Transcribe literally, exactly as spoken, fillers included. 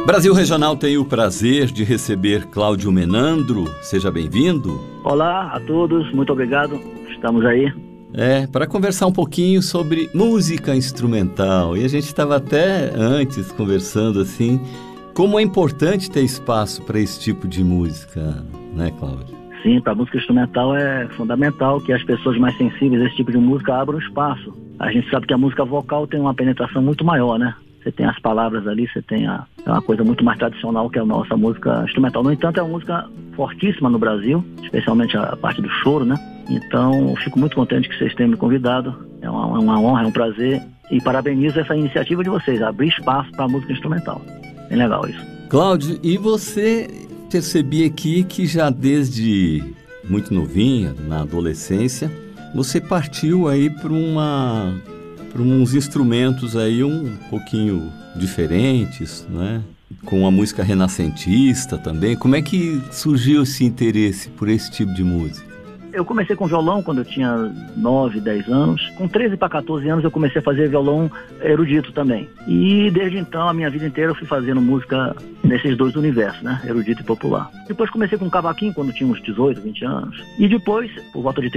Brasil Regional tem o prazer de receber Cláudio Menandro. Seja bem-vindo. Olá a todos, muito obrigado. Estamos aí. É, para conversar um pouquinho sobre música instrumental. E a gente estava até antes conversando assim, como é importante ter espaço para esse tipo de música, né, Cláudio? Sim, para a música instrumental é fundamental que as pessoas mais sensíveis a esse tipo de música abram espaço. A gente sabe que a música vocal tem uma penetração muito maior, né? Você tem as palavras ali, você tem a, é uma coisa muito mais tradicional que a nossa música instrumental. No entanto, é uma música fortíssima no Brasil, especialmente a parte do choro, né? Então, eu fico muito contente que vocês tenham me convidado. É uma, uma honra, é um prazer. E parabenizo essa iniciativa de vocês, abrir espaço para a música instrumental. Bem legal isso. Cláudio, e você percebi aqui que já desde muito novinha, na adolescência, você partiu aí para uma... para uns instrumentos aí um pouquinho diferentes, né? Com a música renascentista também. Como é que surgiu esse interesse por esse tipo de música? Eu comecei com violão quando eu tinha nove, dez anos. Com treze para quatorze anos eu comecei a fazer violão erudito também. E desde então, a minha vida inteira eu fui fazendo música nesses dois universos, né? Erudito e popular. Depois comecei com cavaquinho quando tinha uns dezoito, vinte anos. E depois, por volta de